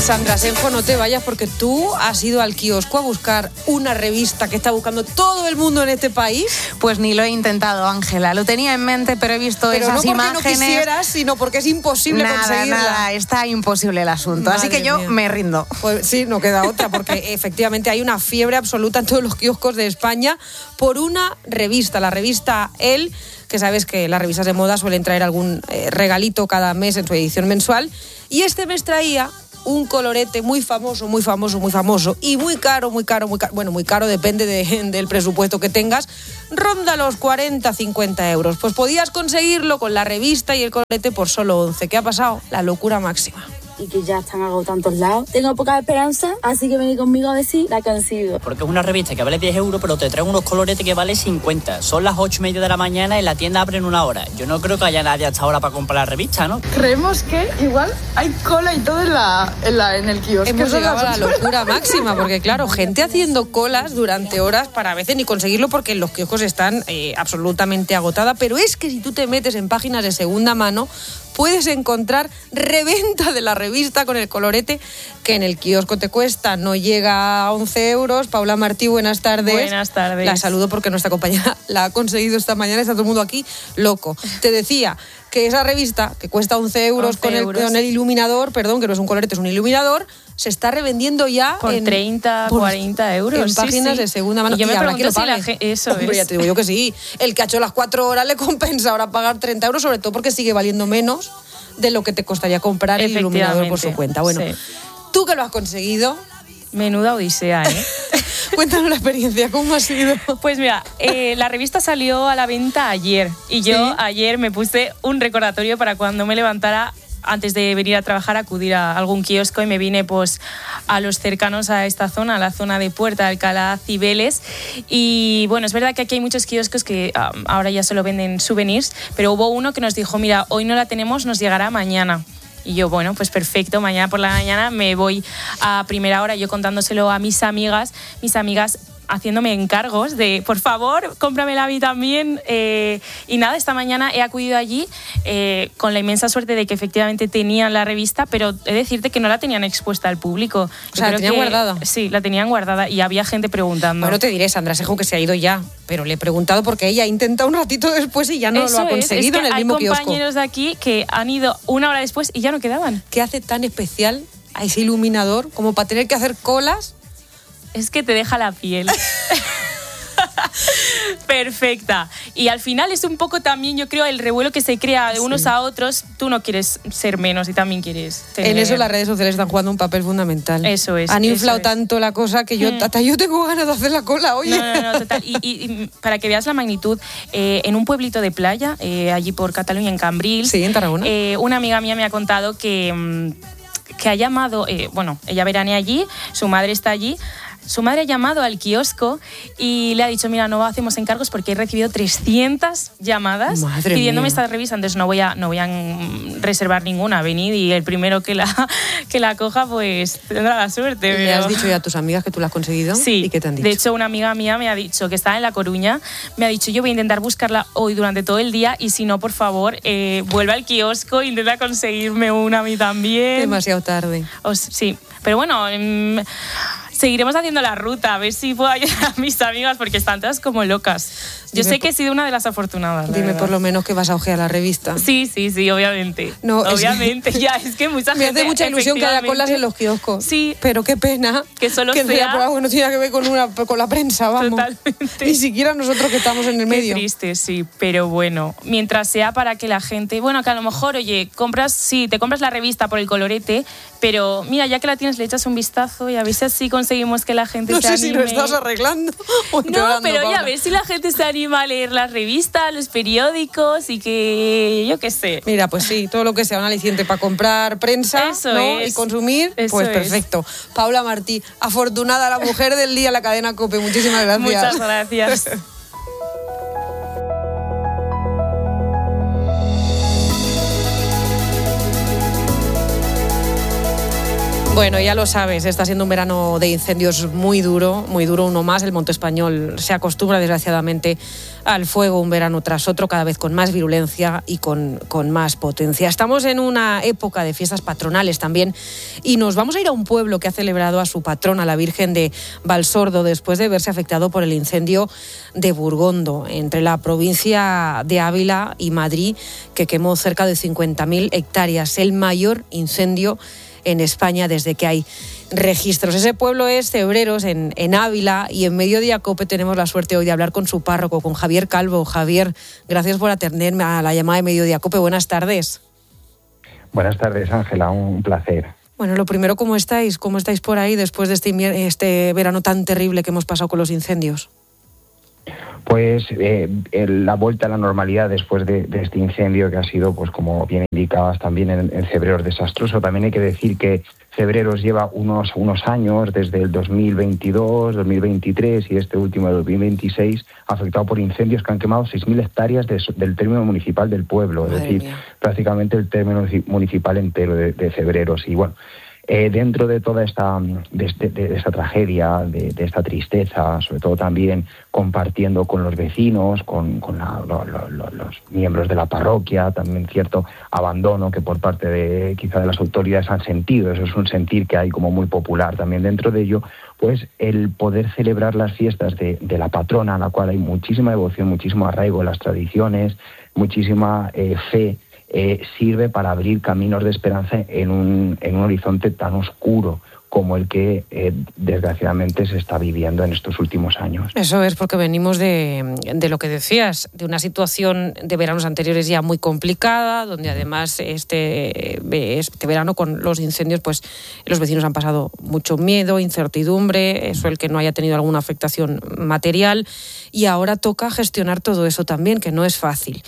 Sandra Senjo, no te vayas porque tú has ido al kiosco a buscar una revista que está buscando todo el mundo en este país. Pues ni lo he intentado, Ángela. Lo tenía en mente, pero he visto esas imágenes. No porque no quisieras, sino porque es imposible conseguirla. Nada, está imposible el asunto. Madre Así que yo me rindo. Pues sí, no queda otra, porque efectivamente hay una fiebre absoluta en todos los kioscos de España por una revista, la revista Elle, que sabes que las revistas de moda suelen traer algún regalito cada mes en su edición mensual. Y este mes traía un colorete muy famoso y muy caro. Bueno, muy caro, depende del presupuesto que tengas. Ronda los 40-50 euros. Pues podías conseguirlo con la revista y el colorete por solo 11. ¿Qué ha pasado? La locura máxima. Y que ya están agotados en todos lados. Tengo poca esperanza, así que vení conmigo a ver si la consigo. Porque es una revista que vale 10 euros, pero te traen unos coloretes que vale 50. Son las 8:30 de la mañana y la tienda abre en una hora. Yo no creo que haya nadie hasta ahora para comprar la revista, ¿no? Creemos que igual hay cola y todo en el kiosco. Hemos llegado a la locura máxima, porque claro, gente haciendo colas durante horas para a veces ni conseguirlo porque los kioscos están absolutamente agotada. Pero es que si tú te metes en páginas de segunda mano, puedes encontrar reventa de la revista con el colorete que en el kiosco te cuesta, no llega a 11 euros. Paula Martí, buenas tardes. Buenas tardes. La saludo porque nuestra compañera la ha conseguido esta mañana, está todo el mundo aquí loco. Te decía que esa revista, que cuesta 11 euros, con el iluminador, perdón, que no es un colorete, es un iluminador, se está revendiendo ya por 30, 40 euros. En páginas de segunda mano. Y yo me pregunto si la gente... Eso Hombre, es. ya te digo yo que sí. El que ha hecho las 4 horas le compensa ahora pagar 30 euros, sobre todo porque sigue valiendo menos de lo que te costaría comprar el iluminador por su cuenta. Bueno, sí. Tú que lo has conseguido... Menuda odisea, ¿eh? Cuéntanos la experiencia, ¿cómo ha sido? Pues mira, la revista salió a la venta ayer y yo ayer me puse un recordatorio para cuando me levantara antes de venir a trabajar, acudir a algún kiosco, y me vine pues a los cercanos a esta zona, a la zona de Puerta de Alcalá, Cibeles. Y bueno, es verdad que aquí hay muchos kioscos que ahora ya solo venden souvenirs, pero hubo uno que nos dijo, mira, hoy no la tenemos, nos llegará mañana. Y yo, bueno, pues perfecto, mañana por la mañana me voy a primera hora, yo contándoselo a mis amigas haciéndome encargos de, por favor, cómpramela a mí también. Y nada, esta mañana he acudido allí con la inmensa suerte de que efectivamente tenían la revista, pero he de decirte que no la tenían expuesta al público. O sea, la tenían guardada. Sí, la tenían guardada y había gente preguntando. Bueno, te diré, Sandra Senjo, que se ha ido ya, pero le he preguntado porque ella intenta un ratito después y ya no lo ha conseguido en el mismo kiosco. Hay compañeros de aquí que han ido una hora después y ya no quedaban. ¿Qué hace tan especial a ese iluminador como para tener que hacer colas? Es que te deja la piel perfecta. Y al final es un poco también, yo creo, el revuelo que se crea de unos a otros. Tú no quieres ser menos y también quieres tener... En eso las redes sociales están jugando un papel fundamental. Eso es. Han inflado tanto la cosa que yo hasta yo tengo ganas de hacer la cola, oye. No, total. Y para que veas la magnitud, en un pueblito de playa, allí por Cataluña, en Cambrils, sí, en Tarragona, una amiga mía me ha contado que ha llamado, ella veranea allí, su madre está allí. Su madre ha llamado al kiosco y le ha dicho, mira, no hacemos encargos porque he recibido 300 llamadas pidiéndome esta revista, entonces no voy a reservar ninguna, venid y el primero que la coja pues tendrá la suerte. ¿Y le has dicho ya a tus amigas que tú la has conseguido? Sí. ¿Y qué te han dicho? De hecho, una amiga mía me ha dicho, que está en La Coruña, me ha dicho, yo voy a intentar buscarla hoy durante todo el día y si no, por favor, vuelve al kiosco, intenta conseguirme una a mí también. Demasiado tarde. Sí, pero bueno... seguiremos haciendo la ruta, a ver si puedo ayudar a mis amigas, porque están todas como locas. Yo sé que he sido una de las afortunadas. Dime por lo menos que vas a ojear la revista. Sí, obviamente. No, obviamente, es que mucha gente... Me hace mucha ilusión que haya colas en los kioscos. Sí. Pero qué pena que solo sea por algo que no tiene que ver con la prensa, vamos. Totalmente. Ni siquiera nosotros que estamos en el medio. Qué triste, sí, pero bueno, mientras sea para que la gente... Bueno, que a lo mejor, oye, te compras la revista por el colorete, pero mira, ya que la tienes, le echas un vistazo y a ver si así conseguimos que la gente se anime. No sé si lo estás arreglando o no, pero ya ves si la gente se anima a leer las revistas, los periódicos y que, yo qué sé. Mira, pues sí, todo lo que sea un aliciente para comprar prensa, ¿no? Y consumir, pues perfecto. Paula Martí, afortunada la mujer del día, la cadena COPE. Muchísimas gracias. Muchas gracias. Bueno, ya lo sabes, está siendo un verano de incendios muy duro uno más. El Monte Español se acostumbra desgraciadamente al fuego un verano tras otro, cada vez con más virulencia y con más potencia. Estamos en una época de fiestas patronales también y nos vamos a ir a un pueblo que ha celebrado a su patrona, la Virgen de Valsordo, después de verse afectado por el incendio de Burgondo, entre la provincia de Ávila y Madrid, que quemó cerca de 50.000 hectáreas, el mayor incendio en España desde que hay registros. Ese pueblo es Cebreros, en Ávila, y en Mediodía COPE tenemos la suerte hoy de hablar con su párroco, con Javier Calvo. Javier, gracias por atenderme a la llamada de Mediodía COPE. Buenas tardes. Buenas tardes, Ángela, un placer. Bueno, lo primero, ¿cómo estáis? ¿Cómo estáis por ahí después de este verano tan terrible que hemos pasado con los incendios? Pues la vuelta a la normalidad después de este incendio que ha sido, pues como bien indicabas, también en Cebreros desastroso. También hay que decir que Cebreros lleva unos años, desde el 2022, 2023 y este último, el 2026, afectado por incendios que han quemado 6.000 hectáreas del término municipal del pueblo. Madre, es decir, mía, prácticamente el término municipal entero de Cebreros. Y bueno, dentro de toda esta tragedia, de esta tristeza, sobre todo también compartiendo con los vecinos, con los miembros de la parroquia, también cierto abandono que por parte de las autoridades han sentido. Eso es un sentir que hay como muy popular también dentro de ello, pues el poder celebrar las fiestas de la patrona, a la cual hay muchísima devoción, muchísimo arraigo en las tradiciones, muchísima fe. Sirve para abrir caminos de esperanza en un horizonte tan oscuro como el que desgraciadamente se está viviendo en estos últimos años. Eso es, porque venimos de lo que decías, de una situación de veranos anteriores ya muy complicada, donde además este verano con los incendios, pues los vecinos han pasado mucho miedo, incertidumbre, eso el que no haya tenido alguna afectación material, y ahora toca gestionar todo eso también, que no es fácil.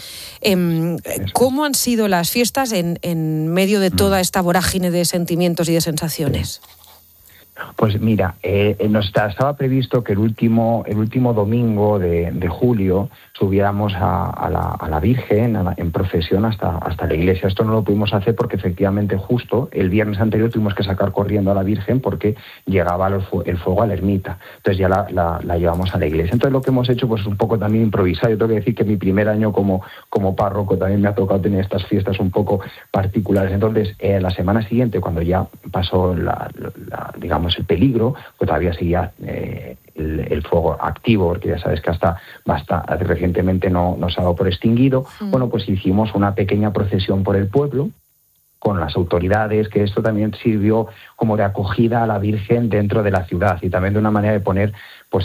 ¿Cómo han sido las fiestas en medio de toda esta vorágine de sentimientos y de sensaciones? Pues mira, estaba previsto que el último domingo de julio subiéramos a la Virgen en procesión hasta la iglesia. Esto no lo pudimos hacer porque efectivamente justo el viernes anterior tuvimos que sacar corriendo a la Virgen porque llegaba el fuego a la ermita. Entonces ya la llevamos a la iglesia. Entonces lo que hemos hecho pues es un poco también improvisar. Yo tengo que decir que mi primer año como párroco también me ha tocado tener estas fiestas un poco particulares. Entonces la semana siguiente, cuando ya pasó digamos el peligro, pues todavía seguía el fuego activo, porque ya sabes que hasta recientemente no se ha dado por extinguido. Bueno, pues hicimos una pequeña procesión por el pueblo con las autoridades, que esto también sirvió como de acogida a la Virgen dentro de la ciudad y también de una manera de poner pues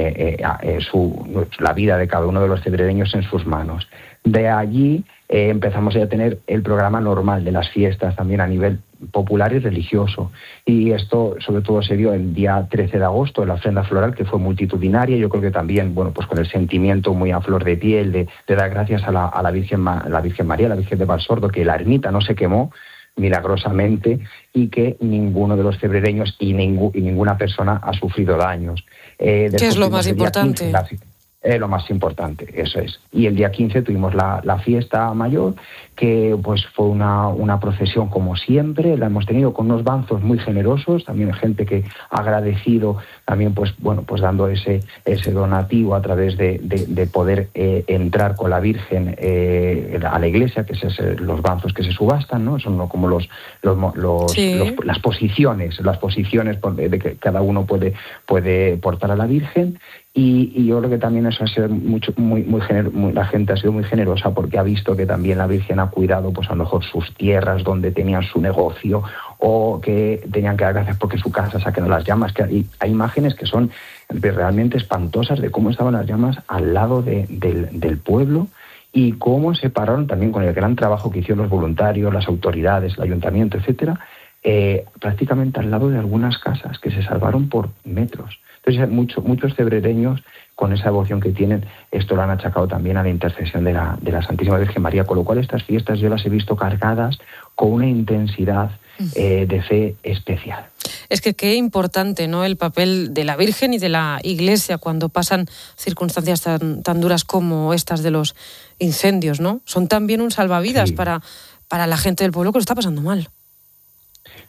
la vida de cada uno de los cebrereños en sus manos. De allí empezamos a tener el programa normal de las fiestas también a nivel popular y religioso, y esto sobre todo se dio el día 13 de agosto en la ofrenda floral, que fue multitudinaria. Yo creo que también, bueno, pues con el sentimiento muy a flor de piel de dar gracias a la Virgen María, la Virgen de Valsordo, que la ermita no se quemó milagrosamente y que ninguno de los cebrereños y ninguna persona ha sufrido daños. ¿Qué es lo más importante? Lo más importante, eso es. Y el día 15 tuvimos la fiesta mayor, que pues fue una procesión como siempre. La hemos tenido con unos banzos muy generosos, también gente que ha agradecido también pues dando ese donativo a través de poder entrar con la Virgen a la iglesia, que es los banzos que se subastan, ¿no? Son como las posiciones de que cada uno puede portar a la Virgen. Y yo creo que también eso ha sido la gente ha sido muy generosa, porque ha visto que también la Virgen ha cuidado pues a lo mejor sus tierras donde tenían su negocio, o que tenían que dar gracias porque su casa se ha quedado las llamas, que hay imágenes que son realmente espantosas de cómo estaban las llamas al lado del pueblo, y cómo se pararon también con el gran trabajo que hicieron los voluntarios, las autoridades, el ayuntamiento, etcétera, prácticamente al lado de algunas casas que se salvaron por metros. Entonces muchos cebrereños, con esa devoción que tienen, esto lo han achacado también a la intercesión de la Santísima Virgen María, con lo cual estas fiestas yo las he visto cargadas con una intensidad de fe especial. Es que qué importante, ¿no?, el papel de la Virgen y de la Iglesia cuando pasan circunstancias tan duras como estas de los incendios, ¿no? Son también un salvavidas para la gente del pueblo que lo está pasando mal.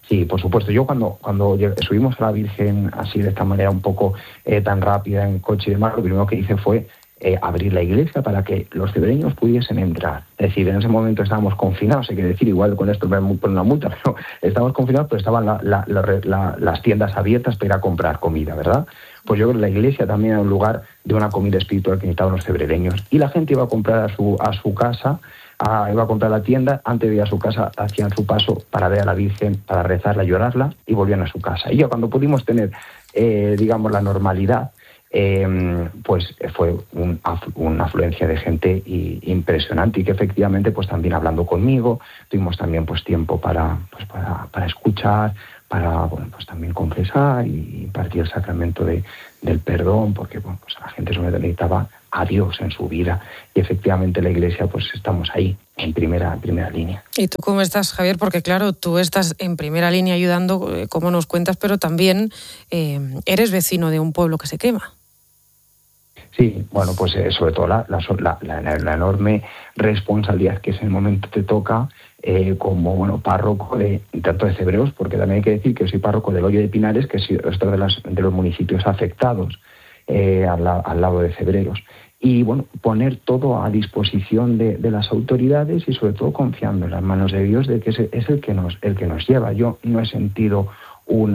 Sí, por supuesto. Yo cuando subimos a la Virgen así de esta manera un poco tan rápida en coche y demás, lo primero que hice fue abrir la iglesia para que los cebreños pudiesen entrar. Es decir, en ese momento estábamos confinados, hay que decir, igual con esto me ponen una multa, pero estábamos confinados, pero estaban las tiendas abiertas para ir a comprar comida, ¿verdad? Pues yo creo que la iglesia también era un lugar de una comida espiritual que necesitaban los cebreños. Y la gente iba a comprar a su casa, iba a comprar la tienda, antes de ir a su casa hacían su paso para ver a la Virgen, para rezarla, llorarla, y volvían a su casa. Y ya cuando pudimos tener, digamos, la normalidad, pues fue una afluencia de gente impresionante, y que efectivamente pues también hablando conmigo tuvimos también pues tiempo para escuchar, para pues también confesar y impartir el sacramento del perdón, porque pues la gente sobre todo necesitaba a Dios en su vida, y efectivamente la Iglesia pues estamos ahí en primera línea. ¿Y tú cómo estás, Javier? Porque claro, tú estás en primera línea ayudando, como nos cuentas, pero también eres vecino de un pueblo que se quema. Sí, bueno, pues sobre todo la enorme responsabilidad que en ese momento te toca como párroco de tanto de Cebreros, porque también hay que decir que soy párroco del Hoyo de Pinares, que es otro de los municipios afectados al lado de Cebreros. Y bueno, poner todo a disposición de las autoridades y sobre todo confiando en las manos de Dios, de que es el que nos lleva. Yo no he sentido un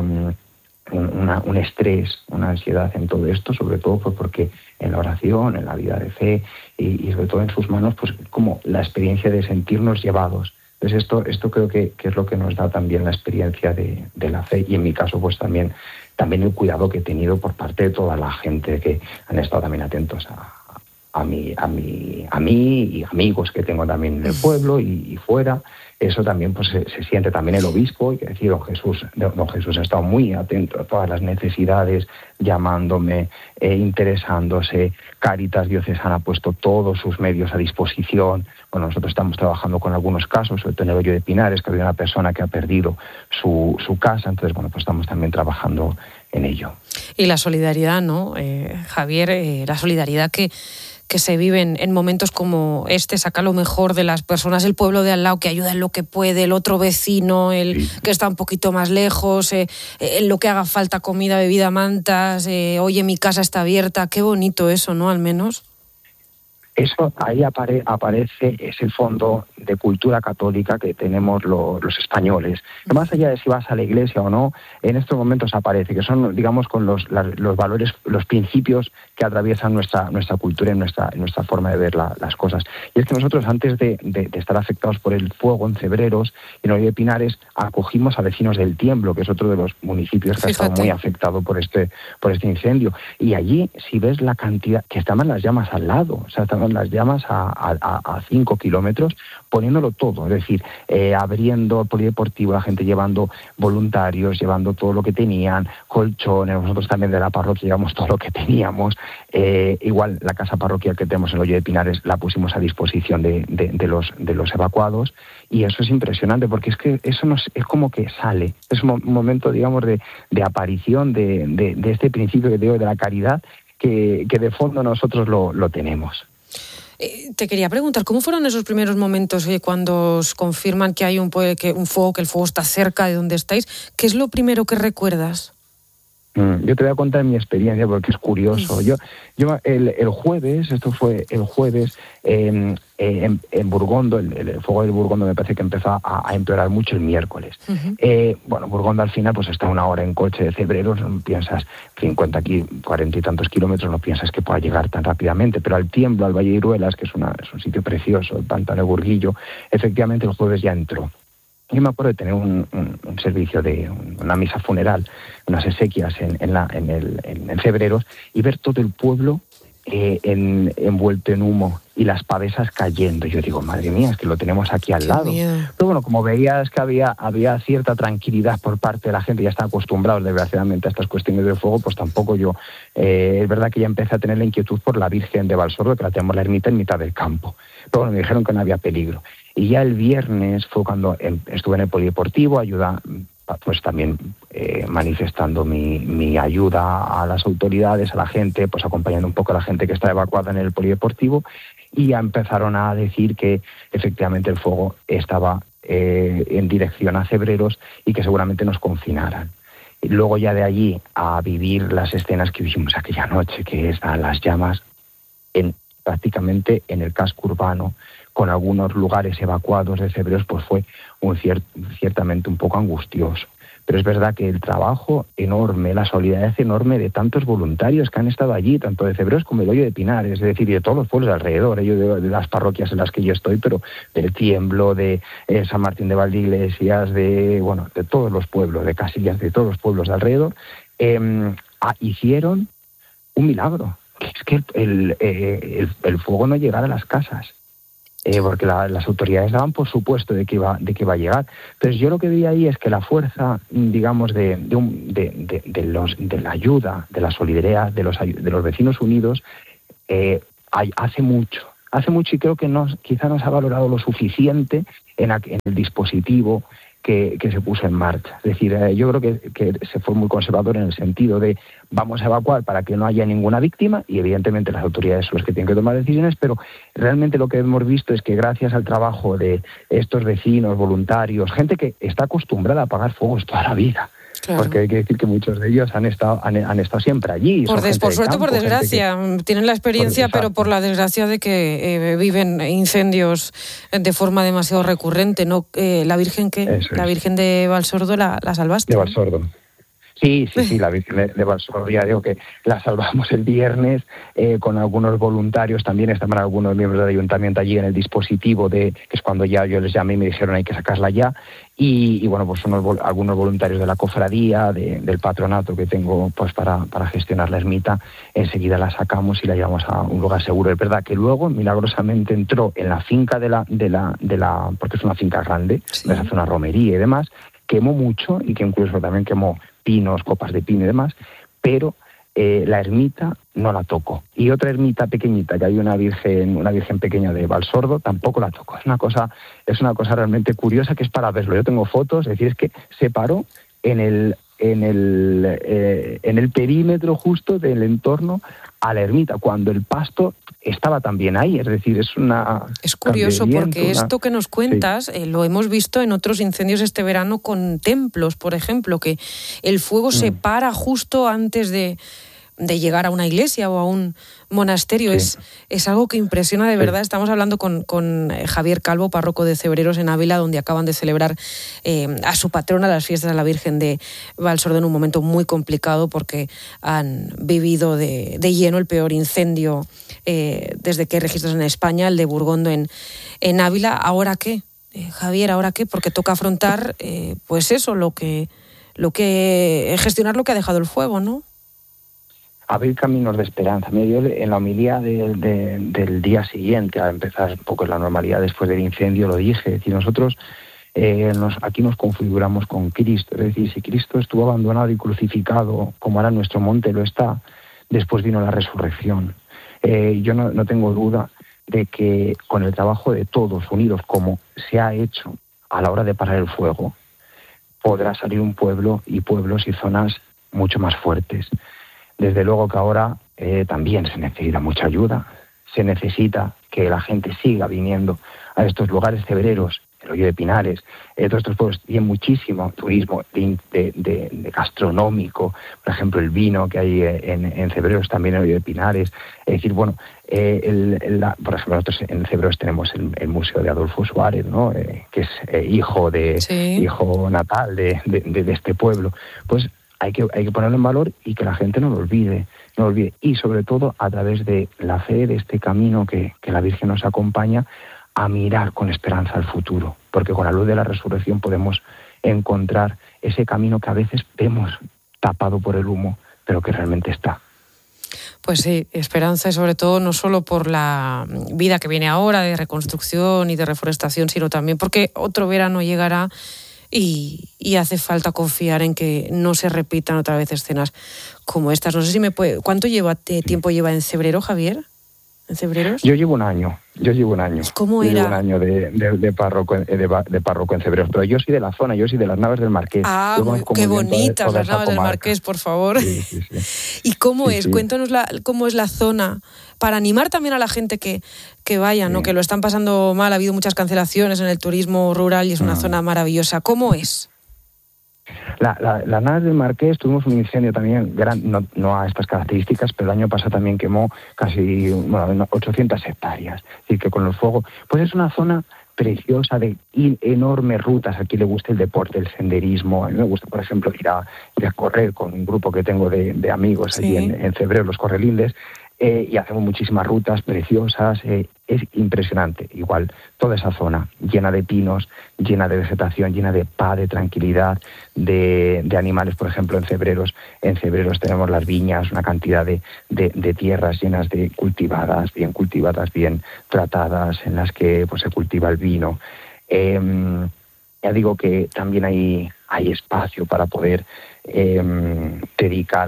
estrés, una ansiedad en todo esto, sobre todo pues porque en la oración, en la vida de fe y sobre todo en sus manos, pues como la experiencia de sentirnos llevados. Entonces esto creo que es lo que nos da también la experiencia de la fe, y en mi caso pues también el cuidado que he tenido por parte de toda la gente que han estado también atentos a mí y amigos que tengo también en el pueblo y fuera. Eso también pues se siente también el obispo, y que decir, don Jesús ha estado muy atento a todas las necesidades, llamándome, interesándose. Cáritas Diocesana ha puesto todos sus medios a disposición. Bueno, nosotros estamos trabajando con algunos casos, sobre todo en el Hoyo de Pinares, que había una persona que ha perdido su casa, entonces bueno, pues estamos también trabajando en ello. Y la solidaridad, ¿no, Javier? La solidaridad que se vive en momentos como este, saca lo mejor de las personas, el pueblo de al lado que ayuda en lo que puede, el otro vecino, el que está un poquito más lejos, en lo que haga falta, comida, bebida, mantas, oye, mi casa está abierta. Qué bonito eso, ¿no? Al menos. Eso ahí aparece ese fondo de cultura católica que tenemos los españoles. Más allá de si vas a la iglesia o no, en estos momentos aparece, que son, digamos, con los valores, los principios que atraviesan nuestra cultura y nuestra forma de ver las cosas. Y es que nosotros, antes de estar afectados por el fuego en Cebreros y en Hoyo de Pinares, acogimos a vecinos del Tiemblo, que es otro de los municipios que ha estado muy afectado por este incendio. Y allí, si ves la cantidad, que estaban las llamas al lado, o sea, estaban las llamas a 5 kilómetros, poniéndolo todo, es decir, abriendo el polideportivo, la gente llevando voluntarios, llevando todo lo que tenían, colchones, nosotros también de la parroquia llevamos todo lo que teníamos, igual la casa parroquial que tenemos en el Hoyo de Pinares la pusimos a disposición de los evacuados, y eso es impresionante, porque es que eso es como que sale, es un momento, digamos, de aparición de este principio que te digo de la caridad, que de fondo nosotros lo tenemos. Te quería preguntar, ¿cómo fueron esos primeros momentos cuando os confirman que hay un fuego, que el fuego está cerca de donde estáis? ¿Qué es lo primero que recuerdas? Yo te voy a contar mi experiencia porque es curioso. Yo el jueves, esto fue el jueves, en Burgondo, el fuego del Burgondo me parece que empezó a empeorar mucho el miércoles. Bueno, Burgondo al final pues está una hora en coche de Cebreros, no piensas 40 y tantos kilómetros, no piensas que pueda llegar tan rápidamente, pero al Tiemblo, al Valle de Iruelas, que es un sitio precioso, el pantano de Burguillo, efectivamente el jueves ya entró. Yo me acuerdo de tener un servicio de una misa funeral, unas exequias en Cebreros, y ver todo el pueblo envuelto en humo y las pavesas cayendo. Yo digo, madre mía, es que lo tenemos aquí al lado. Pero bueno, como veías que había cierta tranquilidad por parte de la gente, ya está acostumbrados desgraciadamente a estas cuestiones del fuego, pues tampoco yo. Es verdad que ya empecé a tener la inquietud por la Virgen de Valsordo, que la tenemos la ermita en mitad del campo. Pero bueno, me dijeron que no había peligro. Y ya el viernes fue cuando estuve en el polideportivo, pues también manifestando mi ayuda a las autoridades, a la gente, pues acompañando un poco a la gente que está evacuada en el polideportivo, y ya empezaron a decir que efectivamente el fuego estaba en dirección a Cebreros y que seguramente nos confinaran. Y luego ya de allí a vivir las escenas que vivimos aquella noche, que es a las llamas prácticamente en el casco urbano, con algunos lugares evacuados de Cebreros, pues fue ciertamente un poco angustioso. Pero es verdad que el trabajo enorme, la solidaridad enorme de tantos voluntarios que han estado allí, tanto de Cebreros como del Hoyo de Pinar, es decir, y de todos los pueblos de alrededor, yo de las parroquias en las que yo estoy, pero del Tiemblo, de San Martín de Valdeiglesias, de todos los pueblos, de Casillas, de todos los pueblos de alrededor, hicieron un milagro, que es que el fuego no llegara a las casas. Porque las autoridades daban por supuesto de que iba a llegar. Entonces yo lo que vi ahí es que la fuerza, digamos, de la ayuda, de la solidaridad, de los vecinos unidos, hace mucho, y creo que quizá no se ha valorado lo suficiente en el dispositivo que se puso en marcha. Es decir, yo creo que se fue muy conservador en el sentido de vamos a evacuar para que no haya ninguna víctima, y evidentemente las autoridades son las que tienen que tomar decisiones, pero realmente lo que hemos visto es que gracias al trabajo de estos vecinos, voluntarios, gente que está acostumbrada a apagar fuegos toda la vida, claro, porque hay que decir que muchos de ellos han estado siempre allí. Por suerte, por desgracia, tienen la experiencia, pero por la desgracia de que viven incendios de forma demasiado recurrente, ¿no? La Virgen la Virgen de Valsordo la salvaste. De Valsordo. Sí, la Virgen de Valsordo, ya digo que la salvamos el viernes con algunos voluntarios, también estaban algunos miembros del ayuntamiento allí en el dispositivo, que es cuando ya yo les llamé y me dijeron hay que sacarla ya, y bueno, pues algunos voluntarios de la cofradía, del patronato que tengo pues para gestionar la ermita, enseguida la sacamos y la llevamos a un lugar seguro. Es verdad que luego milagrosamente entró en la finca porque es una finca grande, sí, les hace una romería y demás, quemó mucho y que incluso también quemó pinos, copas de pino y demás, pero la ermita no la tocó. Y otra ermita pequeñita, que hay una virgen pequeña de Valsordo, tampoco la tocó. Es una cosa realmente curiosa que es para verlo. Yo tengo fotos, es decir, es que se paró en el perímetro justo del entorno a la ermita, cuando el pasto estaba también ahí, es decir, es curioso porque esto que nos cuentas, sí, lo hemos visto en otros incendios este verano con templos, por ejemplo, que el fuego se para justo antes de llegar a una iglesia o a un monasterio. Sí. Es algo que impresiona de verdad. Sí. Estamos hablando con Javier Calvo, párroco de Cebreros en Ávila, donde acaban de celebrar a su patrona las fiestas de la Virgen de Valsordo en un momento muy complicado porque han vivido de lleno el peor incendio desde que hay registros en España, el de Burgondo en Ávila. ¿Ahora qué, Javier? ¿Ahora qué? Porque toca afrontar pues eso, gestionar lo que ha dejado el fuego, ¿no? Abrir caminos de esperanza. Yo en la homilía del día siguiente, a empezar un poco en la normalidad después del incendio, lo dije. Es decir, nosotros aquí nos configuramos con Cristo. Es decir, si Cristo estuvo abandonado y crucificado, como ahora nuestro monte lo está, después vino la resurrección. Yo no tengo duda de que con el trabajo de todos unidos, como se ha hecho a la hora de parar el fuego, podrá salir un pueblo y pueblos y zonas mucho más fuertes. Desde luego que ahora también se necesita mucha ayuda, se necesita que la gente siga viniendo a estos lugares cebreros, el Hoyo de Pinares, todos estos pueblos tienen muchísimo turismo de gastronómico, por ejemplo el vino que hay en Cebreros, también en el Hoyo de Pinares. Es decir, bueno, por ejemplo nosotros en Cebreros tenemos el Museo de Adolfo Suárez, ¿no? Que es hijo natal de este pueblo. Pues hay que ponerlo en valor y que la gente no lo olvide. Y sobre todo a través de la fe, de este camino que la Virgen nos acompaña, a mirar con esperanza al futuro, porque con la luz de la resurrección podemos encontrar ese camino que a veces vemos tapado por el humo, pero que realmente está. Pues sí, esperanza, y sobre todo no solo por la vida que viene ahora de reconstrucción y de reforestación, sino también porque otro verano llegará y hace falta confiar en que no se repitan otra vez escenas como estas. No sé si ¿cuánto tiempo lleva en Cebrero, Javier? en Cebreros? Yo llevo un año. ¿Cómo era? Llevo un año de párroco en Cebreros, pero yo soy de la zona, yo soy de las Navas del Marqués. Ah, qué bonitas toda las Navas del Marqués, por favor. Sí. ¿Y cómo es? Sí. Cuéntanos cómo es la zona, para animar también a la gente que vaya, ¿no? Que lo están pasando mal, ha habido muchas cancelaciones en el turismo rural y es una zona maravillosa. ¿Cómo es? La Navas del Marqués tuvimos un incendio también, no a estas características, pero el año pasado también quemó casi 800 hectáreas. Es decir, que con los fuegos, pues es una zona preciosa de enormes rutas. Aquí le gusta el deporte, el senderismo. A mí me gusta, por ejemplo, ir a correr con un grupo que tengo de amigos allí en Cebreros, los Correlindes. Y hacemos muchísimas rutas preciosas, es impresionante. Igual, toda esa zona llena de pinos, llena de vegetación, llena de paz, de tranquilidad, de animales. Por ejemplo, en Cebreros tenemos las viñas, una cantidad de tierras llenas de bien cultivadas, bien tratadas, en las que pues se cultiva el vino. Ya digo que también hay espacio para poder dedicar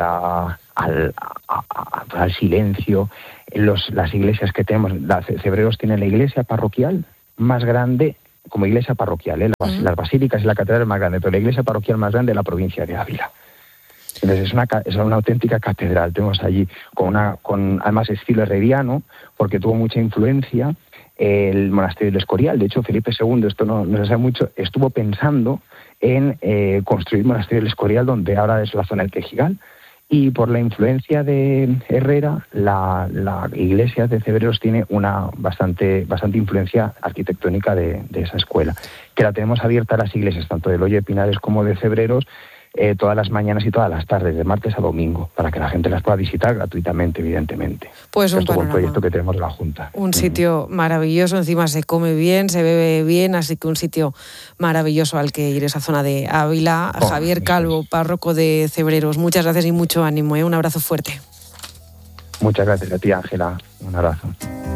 al silencio. Las iglesias que tenemos, Cebreros tiene la iglesia parroquial más grande, como iglesia parroquial, las basílicas y la catedral más grande, pero la iglesia parroquial más grande de la provincia de Ávila. Entonces es una auténtica catedral. Tenemos allí con además estilo herreriano, porque tuvo mucha influencia el monasterio del Escorial. De hecho, Felipe II, esto no se sabe mucho, estuvo pensando en construir el monasterio del Escorial, donde ahora es la zona del Quejigal. Y por la influencia de Herrera, la iglesia de Cebreros tiene una bastante influencia arquitectónica de esa escuela, que la tenemos abierta a las iglesias, tanto del Hoyo de Pinares como de Cebreros, todas las mañanas y todas las tardes, de martes a domingo, para que la gente las pueda visitar gratuitamente, evidentemente. Pues un buen proyecto que tenemos de la Junta. Un sitio maravilloso, encima se come bien, se bebe bien, así que un sitio maravilloso al que ir, esa zona de Ávila. Javier Calvo, párroco de Cebreros, muchas gracias y mucho ánimo, un abrazo fuerte. Muchas gracias a ti, Ángela, un abrazo.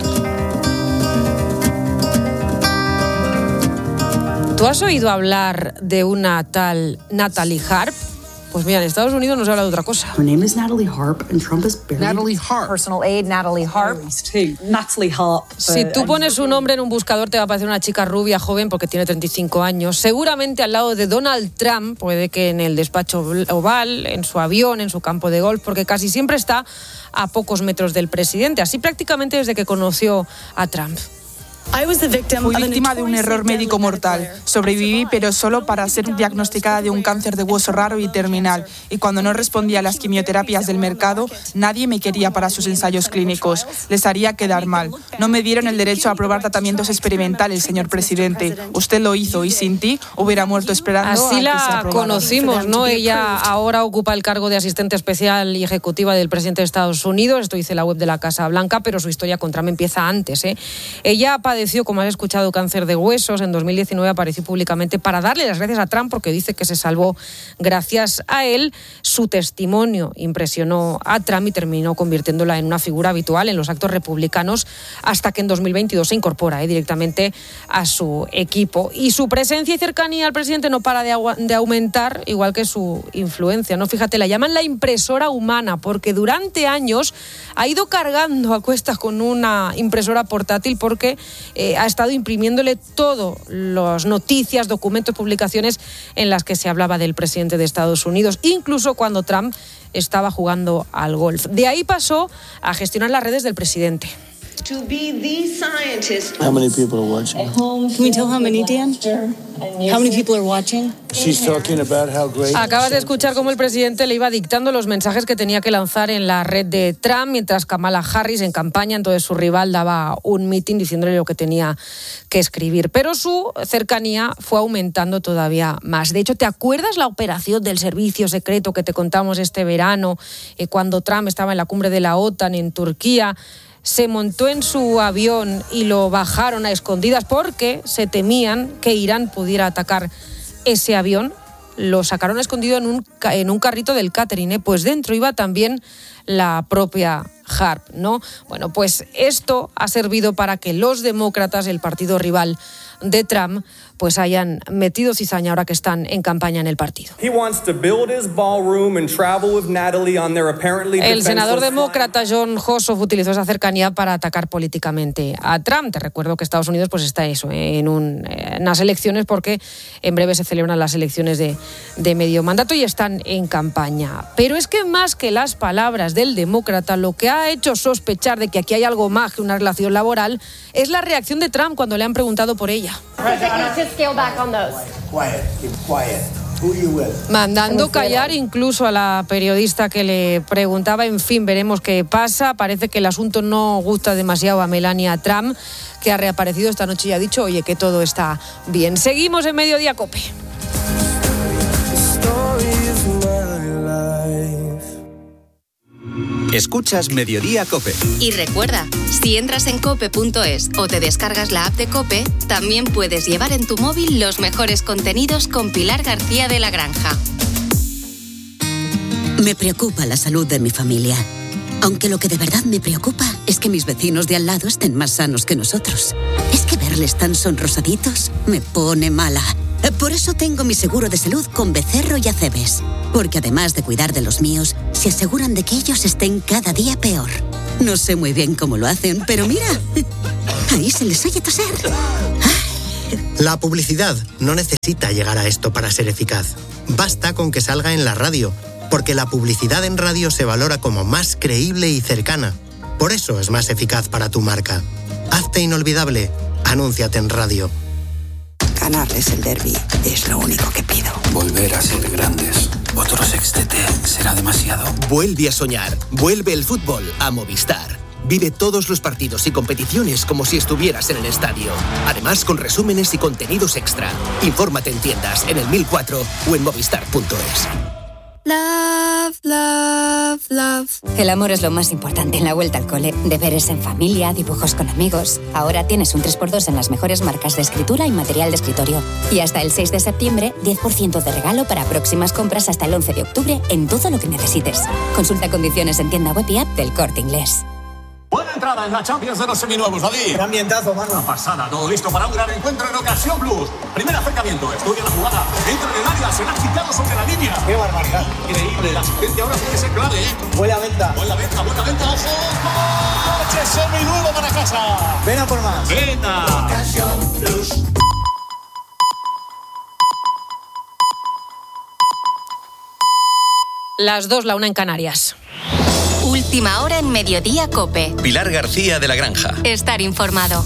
¿Tú has oído hablar de una tal Natalie Harp? Pues mira, en Estados Unidos no se habla de otra cosa. Her name is Natalie Harp and Trump is buried. Natalie Harp. Personal aide, Natalie Harp. Natalie Harp. Si tú pones su nombre en un buscador te va a aparecer una chica rubia, joven, porque tiene 35 años. Seguramente al lado de Donald Trump, puede que en el despacho oval, en su avión, en su campo de golf, porque casi siempre está a pocos metros del presidente. Así prácticamente desde que conoció a Trump. Fui víctima de un error médico mortal. Sobreviví, pero solo para ser diagnosticada de un cáncer de hueso raro y terminal. Y cuando no respondía a las quimioterapias del mercado, nadie me quería para sus ensayos clínicos. Les haría quedar mal. No me dieron el derecho a probar tratamientos experimentales, señor presidente. Usted lo hizo y sin ti hubiera muerto esperando. Así la conocimos, ¿no? Ella ahora ocupa el cargo de asistente especial y ejecutiva del presidente de Estados Unidos. Esto dice la web de la Casa Blanca, pero su historia con Trump empieza antes, Ella padeció, como has escuchado, cáncer de huesos. En 2019 apareció públicamente para darle las gracias a Trump porque dice que se salvó gracias a él. Su testimonio impresionó a Trump y terminó convirtiéndola en una figura habitual en los actos republicanos hasta que en 2022 se incorpora directamente a su equipo. Y su presencia y cercanía al presidente no para de aumentar, igual que su influencia, ¿no? Fíjate, la llaman la impresora humana porque durante años ha ido cargando a cuestas con una impresora portátil porque ha estado imprimiéndole todo, las noticias, documentos, publicaciones en las que se hablaba del presidente de Estados Unidos, incluso cuando Trump estaba jugando al golf. De ahí pasó a gestionar las redes del presidente. To be the scientist. How many people are watching? Can we tell how many, Dan? How many people are watching? She's talking about how great. Acabas de escuchar cómo el presidente le iba dictando los mensajes que tenía que lanzar en la red de Trump, mientras Kamala Harris, en campaña, entonces su rival, daba un mitin diciéndole lo que tenía que escribir. Pero su cercanía fue aumentando todavía más. De hecho, ¿te acuerdas la operación del servicio secreto que te contamos este verano, cuando Trump estaba en la cumbre de la OTAN en Turquía? Se montó en su avión y lo bajaron a escondidas porque se temían que Irán pudiera atacar ese avión. Lo sacaron escondido en un carrito del catering, Pues dentro iba también la propia Harp, ¿no? Bueno, pues esto ha servido para que los demócratas, el partido rival de Trump, pues hayan metido cizaña ahora que están en campaña en el partido. El senador demócrata Jon Ossoff utilizó esa cercanía para atacar políticamente a Trump. Te recuerdo que Estados Unidos pues está en unas elecciones, porque en breve se celebran las elecciones de medio mandato y están en campaña. Pero es que más que las palabras del demócrata, lo que ha hecho sospechar de que aquí hay algo más que una relación laboral es la reacción de Trump cuando le han preguntado por ella. Mandando callar incluso a la periodista que le preguntaba. En fin, veremos qué pasa. Parece que el asunto no gusta demasiado a Melania Trump, que ha reaparecido esta noche y ha dicho, oye, que todo está bien. Seguimos en Mediodía COPE. Escuchas Mediodía COPE. Y recuerda, si entras en cope.es o te descargas la app de COPE, también puedes llevar en tu móvil los mejores contenidos con Pilar García de la Granja. Me preocupa la salud de mi familia. Aunque lo que de verdad me preocupa es que mis vecinos de al lado estén más sanos que nosotros. Es que verles tan sonrosaditos me pone mala. Por eso tengo mi seguro de salud con Becerro y Acebes. Porque además de cuidar de los míos, se aseguran de que ellos estén cada día peor. No sé muy bien cómo lo hacen, pero mira, ahí se les oye toser. La publicidad no necesita llegar a esto para ser eficaz. Basta con que salga en la radio, porque la publicidad en radio se valora como más creíble y cercana. Por eso es más eficaz para tu marca. Hazte inolvidable. Anúnciate en radio. Ganarles el derbi es lo único que pido. Volver a ser grandes. Otro sextete será demasiado. Vuelve a soñar. Vuelve el fútbol a Movistar. Vive todos los partidos y competiciones como si estuvieras en el estadio. Además, con resúmenes y contenidos extra. Infórmate en tiendas, en el 1004 o en movistar.es. Love, love, love. El amor es lo más importante en la vuelta al cole. Deberes en familia, dibujos con amigos. Ahora tienes un 3x2 en las mejores marcas de escritura y material de escritorio. Y hasta el 6 de septiembre, 10% de regalo para próximas compras hasta el 11 de octubre en todo lo que necesites. Consulta condiciones en tienda web y app del Corte Inglés. Buena entrada en la Champions de los seminuevos, David. Gran ambientazo, mano. Una pasada, todo listo para un gran encuentro en Ocasión Plus. Primer acercamiento, estudia la jugada, entra en el área, se la ha quitado sobre la línea. ¡Qué barbaridad! Increíble, la asistencia ahora puede ser clave, ¿eh? Buena venta. Buena venta, ojo. ¡Coche seminuevo para casa! Ven a por más. ¡Venga! Ocasión Plus. Las 2, la 1 en Canarias. Última hora en Mediodía COPE. Pilar García de la Granja. Estar informado.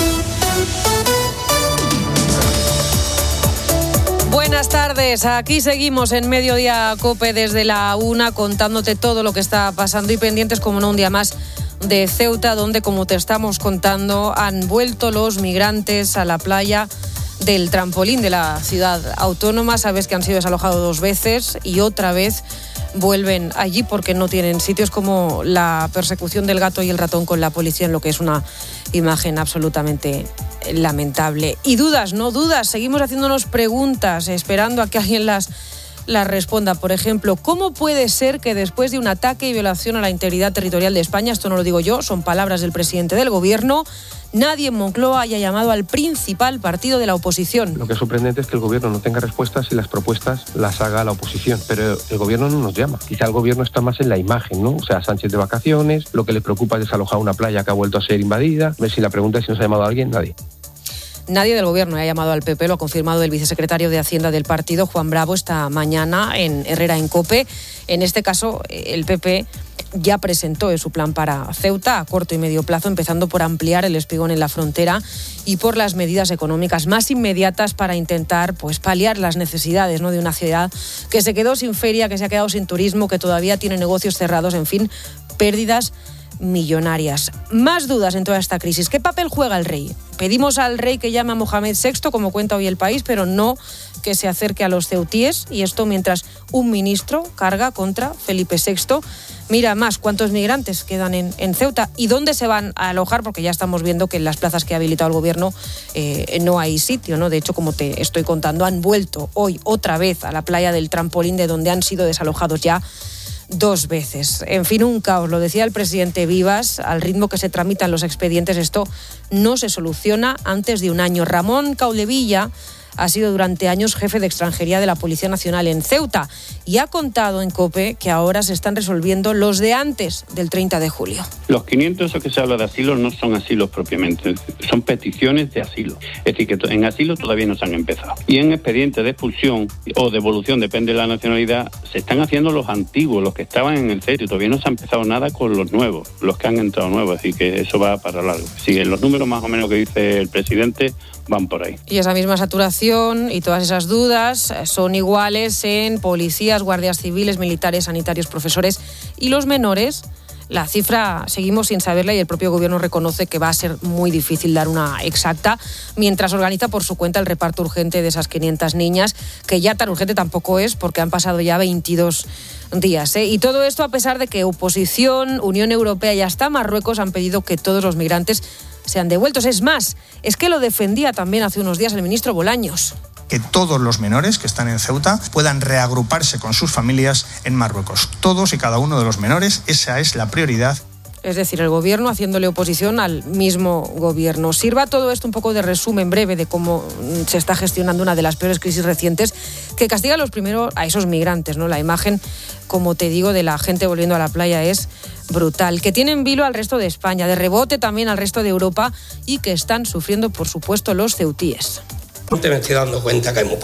Buenas tardes, aquí seguimos en Mediodía COPE desde la 1 contándote todo lo que está pasando y pendientes, como no, un día más de Ceuta, donde, como te estamos contando, han vuelto los migrantes a la playa del Trampolín de la ciudad autónoma. Sabes que han sido desalojados 2 veces y otra vez vuelven allí porque no tienen sitios, como la persecución del gato y el ratón con la policía, en lo que es una imagen absolutamente lamentable. Y dudas, no dudas, seguimos haciéndonos preguntas, esperando a que alguien las responda. Por ejemplo, ¿cómo puede ser que después de un ataque y violación a la integridad territorial de España, esto no lo digo yo, son palabras del presidente del gobierno, nadie en Moncloa haya llamado al principal partido de la oposición? Lo que es sorprendente es que el gobierno no tenga respuestas y las propuestas las haga la oposición, pero el gobierno no nos llama. Quizá el gobierno está más en la imagen, ¿no? O sea, Sánchez de vacaciones, lo que le preocupa es desalojar una playa que ha vuelto a ser invadida. Si la pregunta es si nos ha llamado a alguien, nadie. Nadie del gobierno ha llamado al PP, lo ha confirmado el vicesecretario de Hacienda del partido, Juan Bravo, esta mañana en Herrera en COPE. En este caso, el PP ya presentó su plan para Ceuta a corto y medio plazo, empezando por ampliar el espigón en la frontera y por las medidas económicas más inmediatas para intentar paliar las necesidades, ¿no?, de una ciudad que se quedó sin feria, que se ha quedado sin turismo, que todavía tiene negocios cerrados, en fin, pérdidas millonarias. Más dudas en toda esta crisis. ¿Qué papel juega el rey? Pedimos al rey que llame a Mohamed VI, como cuenta hoy El País, pero no que se acerque a los ceutíes, y esto mientras un ministro carga contra Felipe VI. Mira más cuántos migrantes quedan en Ceuta y dónde se van a alojar, porque ya estamos viendo que en las plazas que ha habilitado el gobierno no hay sitio, ¿no? De hecho, como te estoy contando, han vuelto hoy otra vez a la playa del Trampolín, de donde han sido desalojados ya 2 veces. En fin, un caos, lo decía el presidente Vivas, al ritmo que se tramitan los expedientes esto no se soluciona antes de un año. Ramón Caudevilla ha sido durante años jefe de extranjería de la Policía Nacional en Ceuta y ha contado en COPE que ahora se están resolviendo los de antes del 30 de julio. Los 500 esos que se habla de asilo no son asilos propiamente, son peticiones de asilo. Es decir, que en asilo todavía no se han empezado. Y en expedientes de expulsión o devolución, depende de la nacionalidad, se están haciendo los antiguos, los que estaban en el CETI. Todavía no se ha empezado nada con los nuevos, los que han entrado nuevos, así que eso va para largo. Sí, los números más o menos que dice el presidente van por ahí. Y esa misma saturación y todas esas dudas son iguales en policías, guardias civiles, militares, sanitarios, profesores y los menores. La cifra seguimos sin saberla y el propio gobierno reconoce que va a ser muy difícil dar una exacta, mientras organiza por su cuenta el reparto urgente de esas 500 niñas, que ya tan urgente tampoco es porque han pasado ya 22 días. Y todo esto a pesar de que oposición, Unión Europea y hasta Marruecos han pedido que todos los migrantes sean devueltos. Es más, es que lo defendía también hace unos días el ministro Bolaños. Que todos los menores que están en Ceuta puedan reagruparse con sus familias en Marruecos. Todos y cada uno de los menores, esa es la prioridad. Es decir, el gobierno haciéndole oposición al mismo gobierno. Sirva todo esto un poco de resumen breve de cómo se está gestionando una de las peores crisis recientes que castiga a esos migrantes, ¿no? La imagen, como te digo, de la gente volviendo a la playa es brutal. Que tiene en vilo al resto de España, de rebote también al resto de Europa y que están sufriendo, por supuesto, los ceutíes. Me estoy dando cuenta que hay